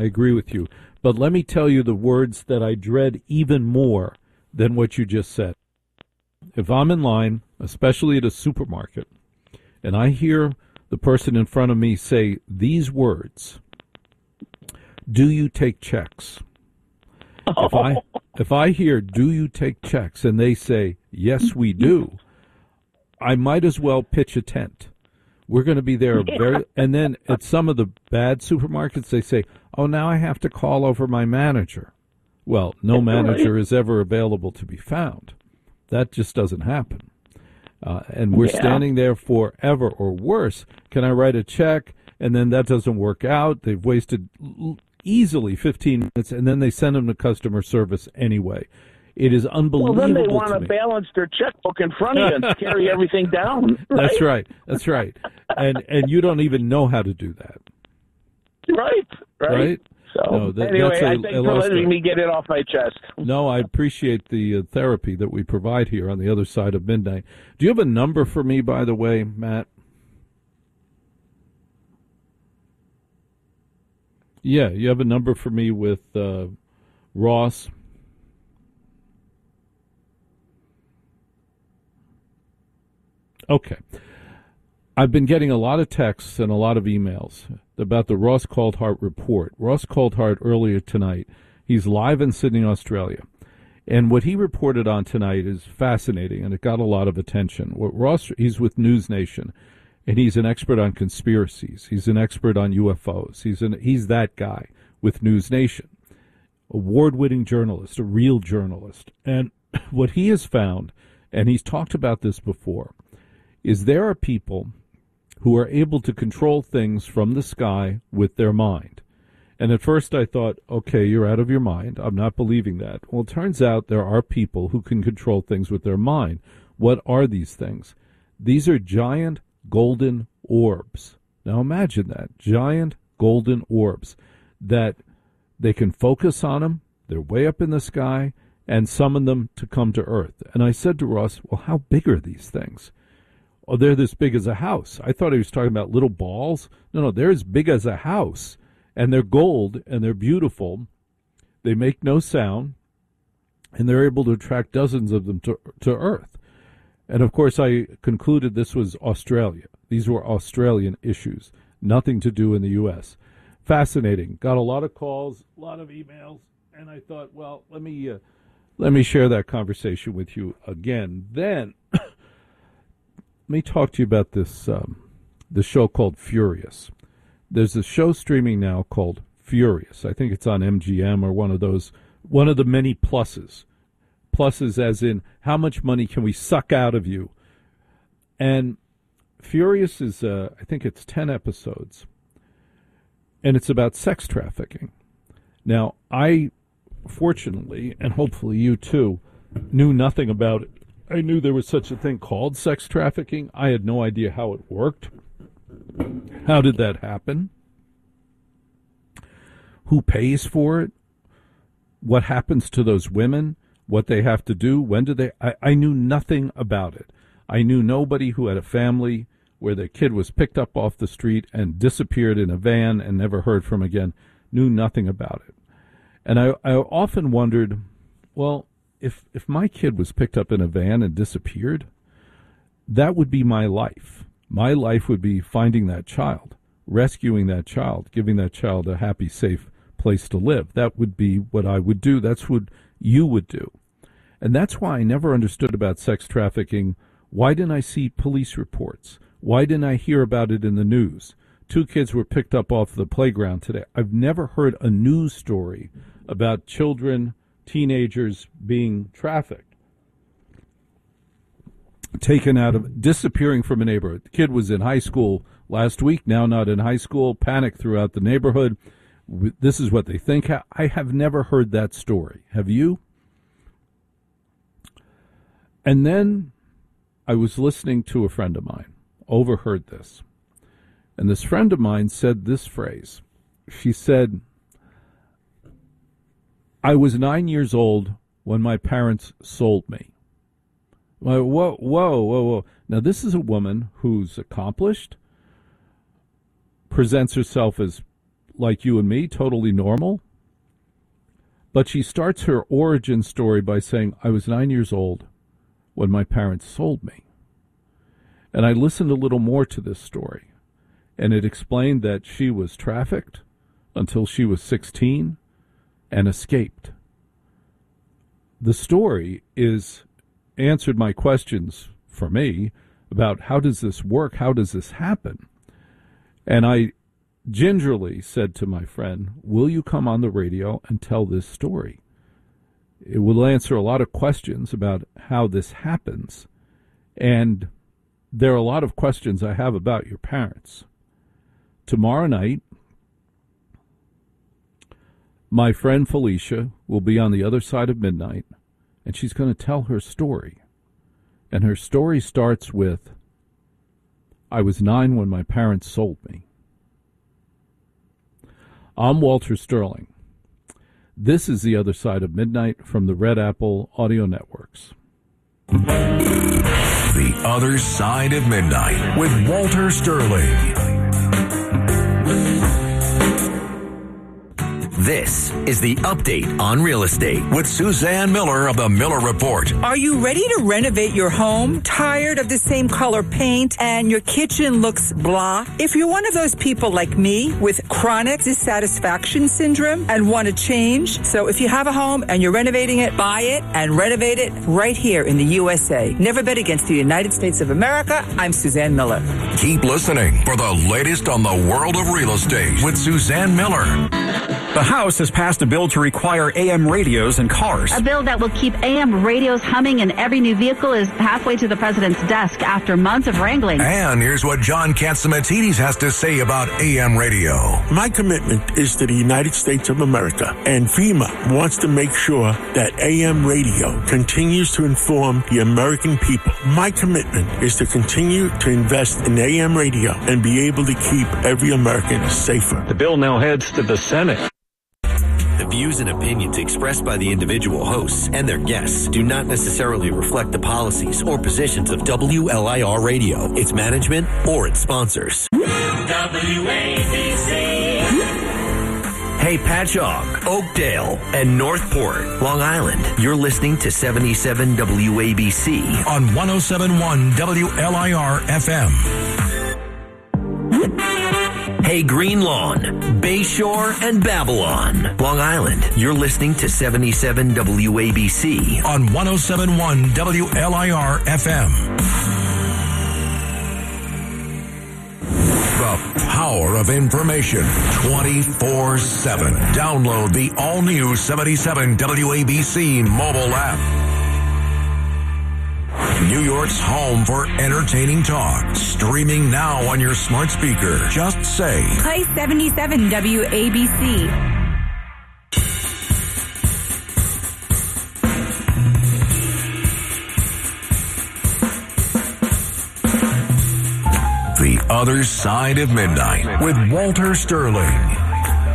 I agree with you. But let me tell you the words that I dread even more than what you just said. If I'm in line, especially at a supermarket, and I hear the person in front of me say these words, "Do you take checks?" If I hear "Do you take checks?" and they say "Yes, we do," I might as well pitch a tent. We're going to be there and then at some of the bad supermarkets they say, "Oh, now I have to call over my manager." Well, no manager is ever available to be found. That just doesn't happen. And we're standing there forever, or worse. Can I write a check? And then that doesn't work out. They've wasted easily 15 minutes, and then they send them to customer service anyway. It is unbelievable. Well, then they want to balance their checkbook in front of you and carry everything down. Right? That's right. And you don't even know how to do that. Right. So no, anyway, I thank you for letting me get it off my chest. No, I appreciate the therapy that we provide here on the other side of midnight. Do you have a number for me, by the way, Matt? Yeah, you have a number for me with Ross? Okay. I've been getting a lot of texts and a lot of emails about the Ross Coulthart report. Ross Coulthart earlier tonight, he's live in Sydney, Australia. And what he reported on tonight is fascinating, and it got a lot of attention. He's with News Nation, and he's an expert on conspiracies. He's an expert on UFOs. He's that guy with News Nation. Award-winning journalist, a real journalist. And what he has found, and he's talked about this before, is there are people who are able to control things from the sky with their mind. And at first I thought, okay, you're out of your mind. I'm not believing that. Well, it turns out there are people who can control things with their mind. What are these things? These are giant golden orbs. Now imagine that, giant golden orbs that they can focus on them. They're way up in the sky and summon them to come to Earth. And I said to Ross, well, how big are these things? Oh, they're this big as a house. I thought he was talking about little balls. No, they're as big as a house. And they're gold, and they're beautiful. They make no sound, and they're able to attract dozens of them to Earth. And, of course, I concluded this was Australia. These were Australian issues, nothing to do in the U.S. Fascinating. Got a lot of calls, a lot of emails, and I thought, well, let me share that conversation with you again. Then let me talk to you about this show called Furious. There's a show streaming now called Furious. I think it's on MGM or one of the many pluses. Pluses as in how much money can we suck out of you. And Furious is, I think it's 10 episodes. And it's about sex trafficking. Now, I, fortunately, and hopefully you too, knew nothing about it. I knew there was such a thing called sex trafficking. I had no idea how it worked. How did that happen? Who pays for it? What happens to those women? What they have to do? When do they? I knew nothing about it. I knew nobody who had a family where their kid was picked up off the street and disappeared in a van and never heard from again. Knew nothing about it. And I often wondered, well, if my kid was picked up in a van and disappeared, that would be my life. My life would be finding that child, rescuing that child, giving that child a happy, safe place to live. That would be what I would do. That's what you would do. And that's why I never understood about sex trafficking. Why didn't I see police reports? Why didn't I hear about it in the news? 2 kids were picked up off the playground today. I've never heard a news story about children, teenagers being trafficked, taken out of, disappearing from a neighborhood. The kid was in high school last week, now not in high school, panic throughout the neighborhood. This is what they think. I have never heard that story. Have you? And then I was listening to a friend of mine, overheard this. And this friend of mine said this phrase. She said, I was 9 years old when my parents sold me. Whoa. Now, this is a woman who's accomplished, presents herself as like you and me, totally normal. But she starts her origin story by saying, I was 9 years old when my parents sold me. And I listened a little more to this story, and it explained that she was trafficked until she was 16 and escaped. The story is answered my questions for me about how does this work, how does this happen? And I gingerly said to my friend, will you come on the radio and tell this story? It will answer a lot of questions about how this happens. And there are a lot of questions I have about your parents. Tomorrow night, my friend Felicia will be on the other side of midnight, and she's going to tell her story. And her story starts with, I was 9 when my parents sold me. I'm Walter Sterling. This is The Other Side of Midnight from the Red Apple Audio Networks. The Other Side of Midnight with Walter Sterling. This is the Update on Real Estate with Suzanne Miller of the Miller Report. Are you ready to renovate your home? Tired of the same color paint and your kitchen looks blah? If you're one of those people like me with chronic dissatisfaction syndrome and want to change, so if you have a home and you're renovating it, buy it and renovate it right here in the USA. Never bet against the United States of America. I'm Suzanne Miller. Keep listening for the latest on the world of real estate with Suzanne Miller. The House has passed a bill to require AM radios in cars. A bill that will keep AM radios humming in every new vehicle is halfway to the president's desk after months of wrangling. And here's what John Catsimatidis has to say about AM radio. My commitment is to the United States of America, and FEMA wants to make sure that AM radio continues to inform the American people. My commitment is to continue to invest in AM radio and be able to keep every American safer. The bill now heads to the Senate. The views and opinions expressed by the individual hosts and their guests do not necessarily reflect the policies or positions of WLIR Radio, its management, or its sponsors. WABC. Hey, Patchogue, Oakdale, and Northport, Long Island. You're listening to 77 WABC on 107.1 WLIR FM. Hey, Green Lawn, Bayshore, and Babylon, Long Island. You're listening to 77 WABC on 107.1 WLIR FM. The power of information 24/7. Download the all-new 77 WABC mobile app. New York's home for entertaining talk. Streaming now on your smart speaker. Just say, play 77 WABC. The Other Side of Midnight with Walter Sterling.